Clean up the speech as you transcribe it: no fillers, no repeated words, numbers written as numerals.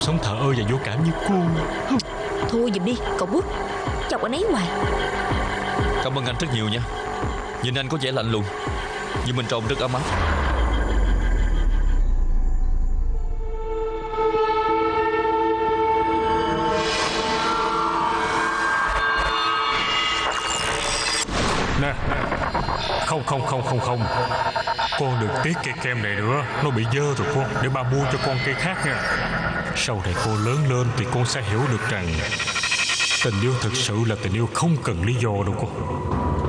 sống thờ ơ và vô cảm như cô. Thôi giùm đi cậu Bút, chọc anh ấy hoài. Cảm ơn anh rất nhiều nha. Nhìn anh có vẻ lạnh lùng, nhưng bên trong rất ấm áp. Nè, không, con đừng tiếc cây kem này nữa. Nó bị dơ rồi con, để ba mua cho con cây khác nha. Sau này con lớn lên thì con sẽ hiểu được rằng tình yêu thực sự là tình yêu không cần lý do đâu con.